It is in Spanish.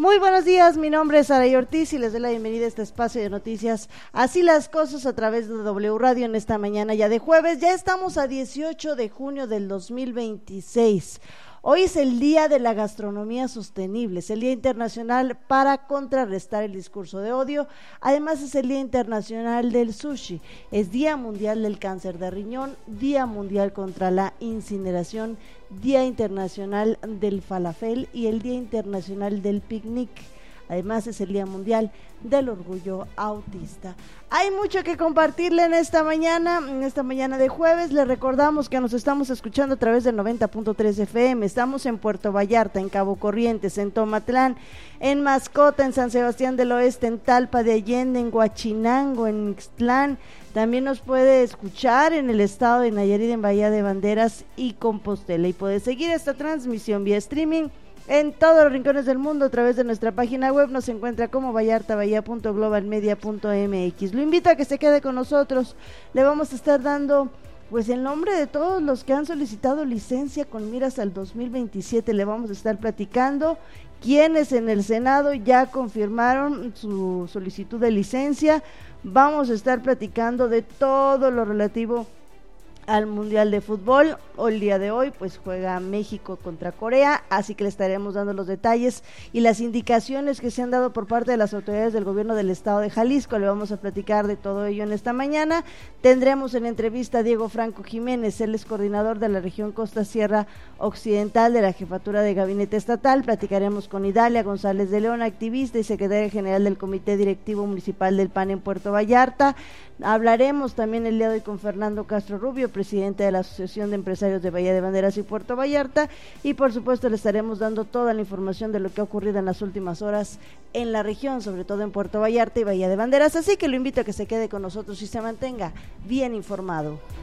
Muy buenos días, mi nombre es Saray Ortiz y les doy la bienvenida a este espacio de noticias Así las cosas a través de W Radio en esta mañana ya de jueves. Ya estamos a 18 de junio del 2026. Hoy es el Día de la Gastronomía Sostenible, es el Día Internacional para contrarrestar el discurso de odio, además es el Día Internacional del Sushi, es Día Mundial del Cáncer de Riñón, Día Mundial contra la Incineración, Día Internacional del Falafel y el Día Internacional del Picnic. Además es el Día Mundial del Orgullo Autista. Hay mucho que compartirle en esta mañana de jueves. Les recordamos que nos estamos escuchando a través del 90.3 FM. Estamos en Puerto Vallarta, en Cabo Corrientes, en Tomatlán, en Mascota, en San Sebastián del Oeste, en Talpa de Allende, en Huachinango, en Ixtlán. También nos puede escuchar en el estado de Nayarit, en Bahía de Banderas y Compostela. Y puede seguir esta transmisión vía streaming en todos los rincones del mundo a través de nuestra página web. Nos encuentra como vallartabahia.globalmedia.mx. Lo invito a que se quede con nosotros. Le vamos a estar dando pues el nombre de todos los que han solicitado licencia con miras al 2027. Le vamos a estar platicando quienes en el Senado ya confirmaron su solicitud de licencia. Vamos a estar platicando de todo lo relativo al Mundial de Fútbol. El día de hoy pues juega México contra Corea, así que le estaremos dando los detalles y las indicaciones que se han dado por parte de las autoridades del gobierno del estado de Jalisco. Le vamos a platicar de todo ello en esta mañana. Tendremos en entrevista a Diego Franco Jiménez, él es coordinador de la región Costa Sierra Occidental de la Jefatura de Gabinete Estatal. Platicaremos con Idalia González de León, activista y secretaria general del Comité Directivo Municipal del PAN en Puerto Vallarta. Hablaremos también el día de hoy con Fernando Castro Rubio, presidente de la Asociación de Empresarios de Bahía de Banderas y Puerto Vallarta, y por supuesto le estaremos dando toda la información de lo que ha ocurrido en las últimas horas en la región, sobre todo en Puerto Vallarta y Bahía de Banderas, así que lo invito a que se quede con nosotros y se mantenga bien informado.